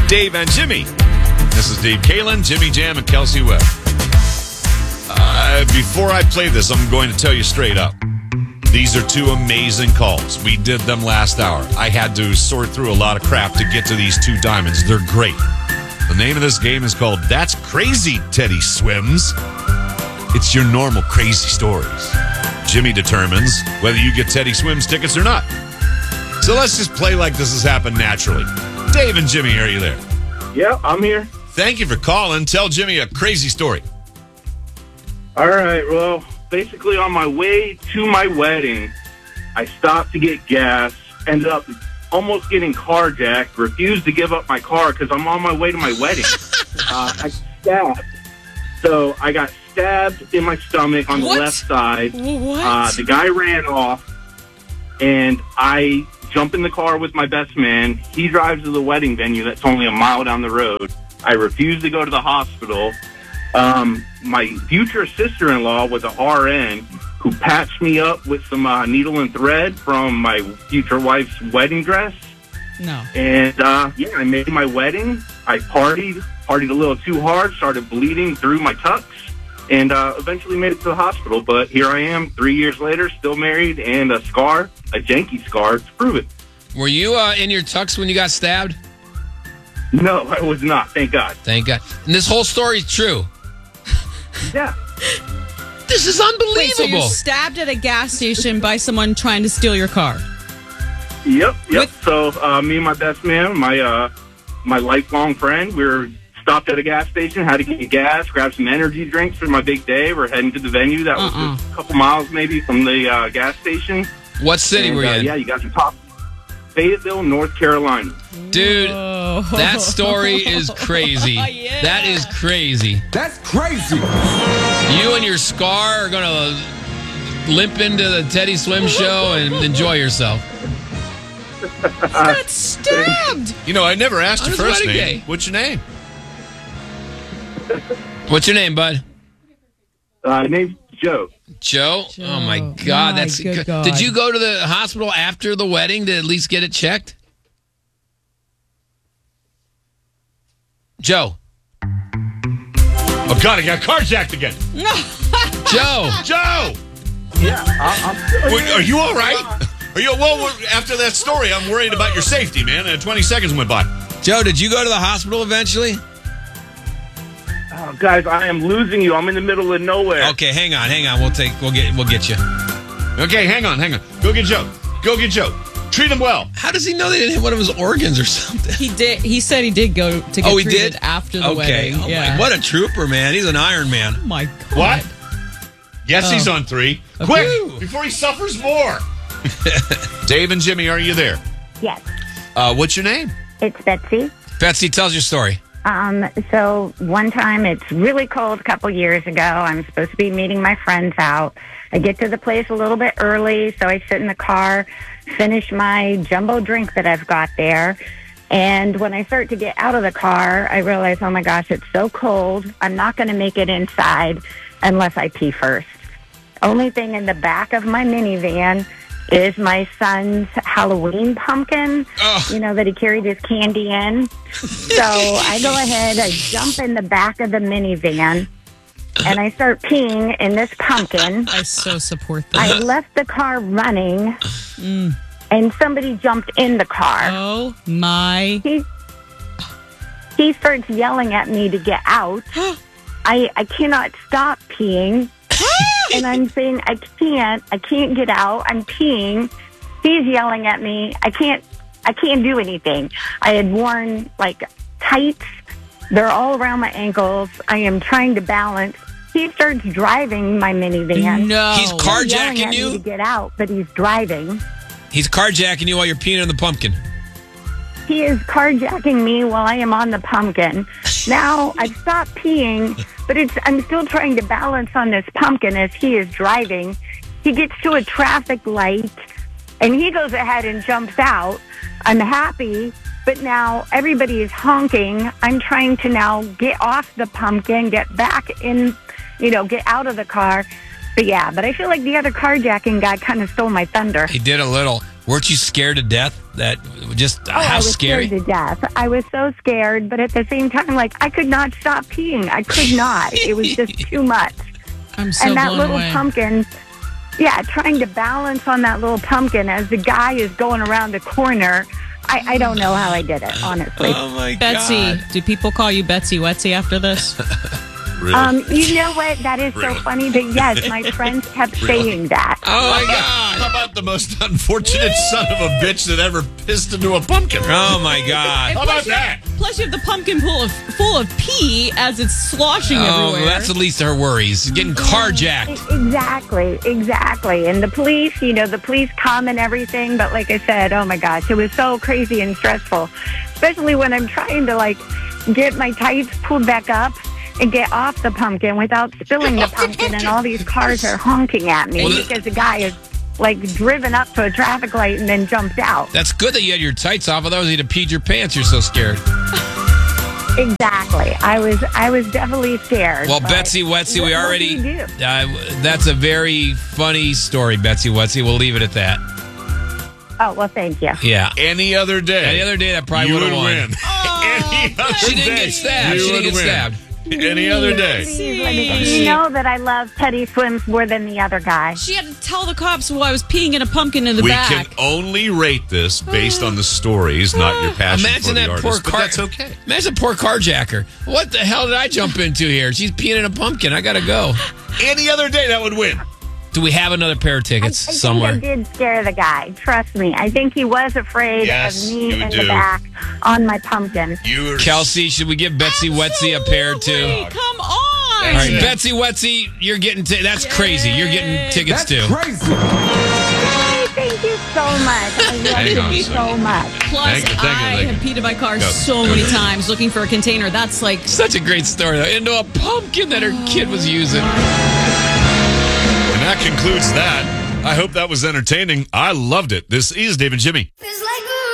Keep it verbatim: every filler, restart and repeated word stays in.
Dave and Jimmy. This is Dave Kalin, Jimmy Jam, and Kelsey Webb. Uh, before I play this, I'm going to tell you straight up. These are two amazing calls. We did them last hour. I had to sort through a lot of crap to get to these two diamonds. They're great. The name of this game is called That's Crazy, Teddy Swims. It's your normal crazy stories. Jimmy determines whether you get Teddy Swims tickets or not. So let's just play like this has happened naturally. Dave and Jimmy, are you there? Yeah, I'm here. Thank you for calling. Tell Jimmy a crazy story. All right, well, basically on my way to my wedding, I stopped to get gas, ended up almost getting carjacked, refused to give up my car because I'm on my way to my wedding. uh, I stabbed. So I got stabbed in my stomach on the What? left side. What? Uh, the guy ran off, and I jump in the car with my best man. He drives to the wedding venue that's only a mile down the road. I refuse to go to the hospital. Um, my future sister-in-law was an R N who patched me up with some uh, needle and thread from my future wife's wedding dress. No. And, uh, yeah, I made my wedding. I partied, partied a little too hard, started bleeding through my tux, and uh, eventually made it to the hospital. But here I am, three years later, still married, and a scar, a janky scar, to prove it. Were you uh, in your tux when you got stabbed? No, I was not, thank God. Thank God. And this whole story is true. Yeah. This is Wait, unbelievable. so you're stabbed at a gas station by someone trying to steal your car? Yep, yep. With- So uh, me and my best man, my uh, my lifelong friend, we were stopped at a gas station, had to get gas, grab some energy drinks for my big day. We're heading to the venue that was Uh-uh. just a couple miles maybe from the uh, gas station. What city And, were you uh, in? Yeah, you got your top. Fayetteville, North Carolina. Dude, Whoa. that story is crazy. Yeah. That is crazy. That's crazy. You and your scar are going to limp into the Teddy Swim show and enjoy yourself. got stabbed. You know, I never asked On your his first wedding name. day. What's your name? What's your name, bud? Uh, name's Joe. Joe? Joe. Oh, my God. My That's good God. Did you go to the hospital after the wedding to at least get it checked? Joe. Oh, God, I got carjacked again. Joe. Joe! Yeah, I, I'm still Wait, here. are you all right? Are you well? we're- After that story, I'm worried about your safety, man. And twenty seconds went by. Joe, did you go to the hospital eventually? Oh, guys, I am losing you. I'm in the middle of nowhere. Okay, hang on, hang on. We'll take, we'll get, we'll get you. Okay, hang on, hang on. Go get Joe. Go get Joe. Treat him well. How does he know they didn't hit one of his organs or something? He did. He said he did go to get Oh, he treated did after the okay. wedding. Oh yeah. my, what a trooper, man! He's an Iron Man. Oh my God. What? Yes, Oh. he's on three. Okay. Quick, before he suffers more. Dave and Jimmy, are you there? Yes, Uh, what's your name? it's Betsy. Betsy, tells your story. Um, so one time, it's really cold a couple years ago. I'm supposed to be meeting my friends out. I get to the place a little bit early, so I sit in the car, finish my jumbo drink that I've got there. And when I start to get out of the car, I realize, oh my gosh, it's so cold. I'm not going to make it inside unless I pee first. Only thing in the back of my minivan is my son's Halloween pumpkin, Ugh. you know, that he carried his candy in. So I go ahead, I jump in the back of the minivan, and I start peeing in this pumpkin. I so support I that. left the car running, and somebody jumped in the car. Oh my. He he starts yelling at me to get out. I I cannot stop peeing. And I'm saying, I can't, I can't get out. I'm peeing. He's yelling at me. I can't, I can't do anything. I had worn like tights. They're all around my ankles. I am trying to balance. He starts driving my minivan. No. He's car- He's yelling carjacking at you? me to get out, but he's driving. He's carjacking you while you're peeing in the pumpkin. He is carjacking me while I am on the pumpkin. Now I've stopped peeing, but it's I'm still trying to balance on this pumpkin as he is driving. He gets to a traffic light, and he goes ahead and jumps out. I'm happy, but now everybody is honking. I'm trying to now get off the pumpkin, get back in, you know, get out of the car. But yeah, but I feel like the other carjacking guy kind of stole my thunder. He did a little. Weren't you scared to death? That just Oh, I how was scary? scared to death. I was so scared, but at the same time, like, I could not stop peeing. I could not. It was just too much. I'm so and that blown little away. pumpkin, yeah, trying to balance on that little pumpkin as the guy is going around the corner. I, I don't know how I did it, honestly. Oh my Betsy, God. do people call you Betsy Wetsy after this? Really? Um, you know what? That is Really? so funny. But yes, my friends kept Really? saying that. Oh my God. How about the most unfortunate son of a bitch that ever pissed into a pumpkin? Oh my God. How about that? Plus, you have the pumpkin full of full of pee as it's sloshing Oh, everywhere. that's the least of her worries. Getting carjacked. Exactly, exactly. And the police, you know, the police come and everything. But like I said, oh my gosh, it was so crazy and stressful, especially when I'm trying to like get my tights pulled back up and get off the pumpkin without spilling the pumpkin, and all these cars are honking at me Well, the- because the guy is like driven up to a traffic light and then jumped out. That's good that you had your tights off. Otherwise, you'd have peed your pants. You're so scared. Exactly. I was I was definitely scared. Well, but Betsy Wetsy, we what- what already. can you do? Uh, that's a very funny story, Betsy Wetsy. We'll leave it at that. Oh, well, thank you. Yeah. Any other day. Any other day, that probably you would would have won. win. Any other She didn't day, get stabbed. you She didn't would get win. stabbed. Any other day. Please let me go. You know that I love Teddy Swims more than the other guy. She had to tell the cops while I was peeing in a pumpkin in the We back. can only rate this based on the stories, not your passion Imagine for the that artist. poor but car. that's okay. Imagine the poor carjacker. What the hell did I jump into here? She's peeing in a pumpkin. I gotta go. Any other day, that would win. Do we have another pair of I, tickets I somewhere? think I did scare the guy. Trust me. I think he was afraid Yes, of me you in do. the back on my pumpkin. You are Kelsey, should we give Betsy Wetsy a pair too? Absolutely. Come on. All right, it. Betsy Wetsy, you're getting t- that's crazy. You're getting tickets too. Hey, thank you so much. I love Hang on a you second. so much. Plus, Thank you, thank you, I thank you. have peed in my car Go. so Go many ahead. times looking for a container. That's like Such a great story though. Into a pumpkin that her kid was using. And that concludes that. I hope that was entertaining. I loved it. This is Dave and Jimmy. It's like